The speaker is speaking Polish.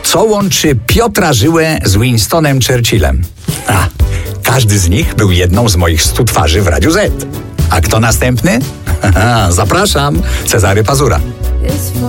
Co łączy Piotra Żyłę z Winstonem Churchillem? Każdy z nich był jedną z moich 100 twarzy w Radiu Z. A kto następny? Zapraszam, Cezary Pazura.